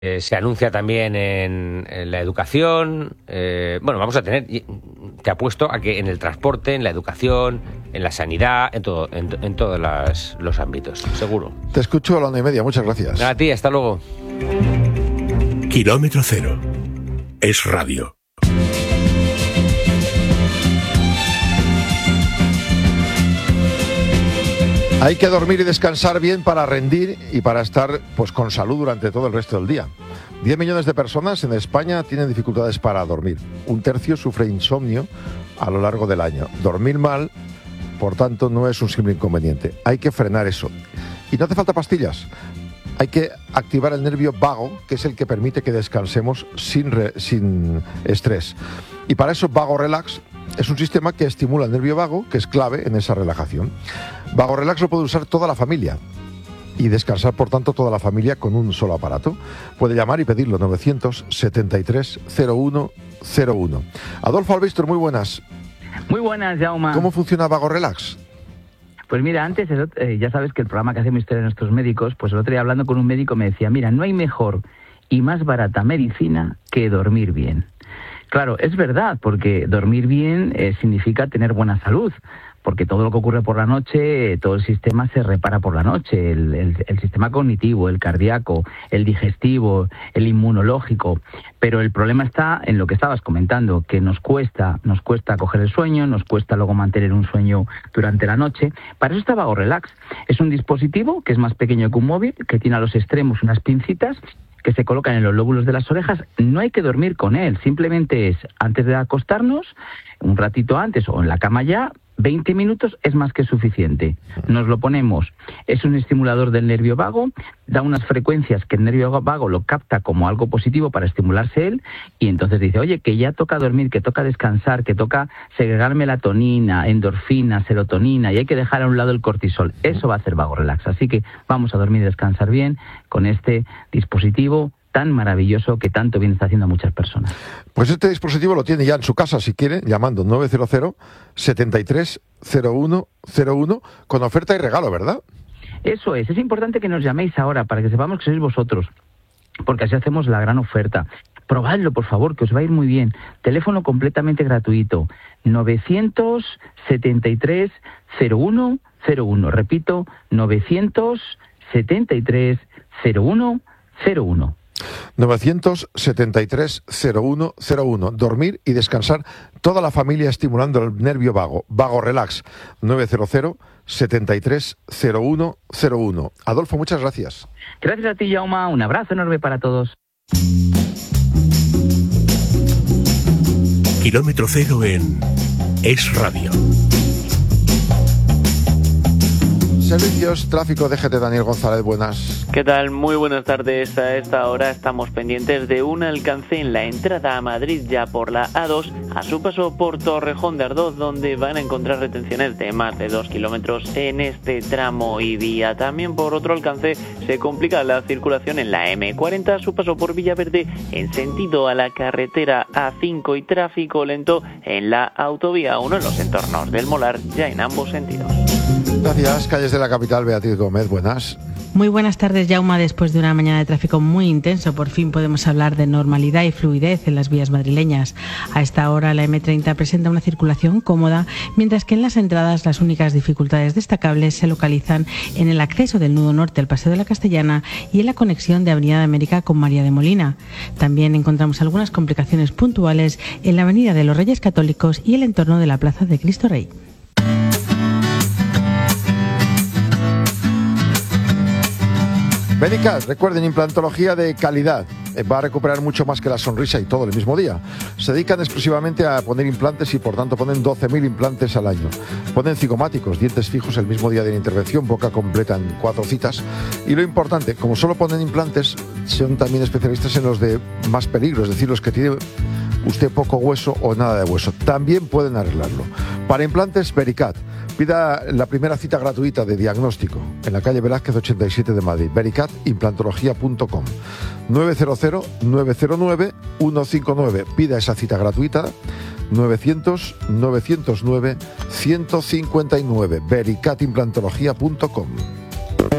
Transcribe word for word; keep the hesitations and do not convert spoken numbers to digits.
Eh, se anuncia también en, en la educación. Eh, bueno, vamos a tener, te apuesto a que en el transporte, en la educación, en la sanidad, en todo, en, en todos las, los ámbitos, seguro. Te escucho a la una y media, muchas gracias. A ti, hasta luego. Kilómetro Cero es radio. Hay que dormir y descansar bien para rendir y para estar pues con salud durante todo el resto del día. diez millones de personas en España tienen dificultades para dormir. Un tercio sufre insomnio a lo largo del año. Dormir mal, por tanto, no es un simple inconveniente. Hay que frenar eso. Y no hace falta pastillas. Hay que activar el nervio vago, que es el que permite que descansemos sin, re, sin estrés. Y para eso Vago Relax es un sistema que estimula el nervio vago, que es clave en esa relajación. Vago Relax lo puede usar toda la familia y descansar, por tanto, toda la familia con un solo aparato. Puede llamar y pedirlo, novecientos setenta y tres cero uno cero uno. Adolfo Albistor, muy buenas. Muy buenas, Jaume. ¿Cómo funciona Vago Relax? Pues mira, antes, eh, ya sabes que el programa que hacemos Historia de Nuestros Médicos, pues el otro día hablando con un médico me decía, mira, no hay mejor y más barata medicina que dormir bien. Claro, es verdad, porque dormir bien eh, significa tener buena salud, porque todo lo que ocurre por la noche, eh, todo el sistema se repara por la noche, el, el, el sistema cognitivo, el cardíaco, el digestivo, el inmunológico. Pero el problema está en lo que estabas comentando, que nos cuesta, nos cuesta coger el sueño, nos cuesta luego mantener un sueño durante la noche. Para eso está Vago Relax. Es un dispositivo que es más pequeño que un móvil, que tiene a los extremos unas pincitas que se colocan en los lóbulos de las orejas. No hay que dormir con él, simplemente es antes de acostarnos, un ratito antes o en la cama ya, veinte minutos es más que suficiente. Nos lo ponemos, es un estimulador del nervio vago, da unas frecuencias que el nervio vago lo capta como algo positivo para estimularse él, y entonces dice, oye, que ya toca dormir, que toca descansar, que toca segregar melatonina, endorfina, serotonina, y hay que dejar a un lado el cortisol. Eso va a hacer Vago Relax. Así que vamos a dormir y descansar bien con este dispositivo tan maravilloso que tanto bien está haciendo a muchas personas. Pues este dispositivo lo tiene ya en su casa, si quiere, llamando nueve cero cero setenta y tres cero uno cero uno con oferta y regalo, ¿verdad? Eso es, es importante que nos llaméis ahora para que sepamos que sois vosotros, porque así hacemos la gran oferta. Probadlo, por favor, que os va a ir muy bien. Teléfono completamente gratuito, novecientos setenta y tres cero uno cero uno. Repito, novecientos setenta y tres cero uno cero uno. novecientos setenta y tres cero uno cero uno. Dormir y descansar toda la familia estimulando el nervio vago. Vago Relax. nueve cero cero setenta y tres cero uno cero uno. Adolfo, muchas gracias. Gracias a ti, Jaume. Un abrazo enorme para todos. Kilómetro Cero en Es Radio. Servicios, tráfico, D G T, Daniel González, buenas. ¿Qué tal? Muy buenas tardes. A esta hora estamos pendientes de un alcance en la entrada a Madrid ya por la A dos, a su paso por Torrejón de Ardoz, donde van a encontrar retenciones de más de dos kilómetros en este tramo y vía. También por otro alcance se complica la circulación en la eme cuarenta, a su paso por Villaverde en sentido a la carretera A cinco y tráfico lento en la autovía uno en los entornos del Molar, ya en ambos sentidos. Gracias. Calles de la capital, Beatriz Gómez, buenas. Muy buenas tardes, Jaume. Después de una mañana de tráfico muy intenso, por fin podemos hablar de normalidad y fluidez en las vías madrileñas. A esta hora la eme treinta presenta una circulación cómoda, mientras que en las entradas las únicas dificultades destacables se localizan en el acceso del nudo norte al Paseo de la Castellana y en la conexión de Avenida de América con María de Molina. También encontramos algunas complicaciones puntuales en la Avenida de los Reyes Católicos y el entorno de la Plaza de Cristo Rey. Vericat, recuerden, implantología de calidad. Va a recuperar mucho más que la sonrisa y todo el mismo día. Se dedican exclusivamente a poner implantes y por tanto ponen doce mil implantes al año. Ponen cigomáticos, dientes fijos el mismo día de la intervención, boca completa en cuatro citas. Y lo importante, como solo ponen implantes, son también especialistas en los de más peligro, es decir, los que tiene usted poco hueso o nada de hueso. También pueden arreglarlo. Para implantes, Vericat. Pida la primera cita gratuita de diagnóstico en la calle Velázquez ochenta y siete de Madrid. vericat implantología punto com. nueve cero cero nueve cero nueve uno cinco nueve. Pida esa cita gratuita. novecientos nueve cero nueve uno cinco nueve. vericat implantología punto com.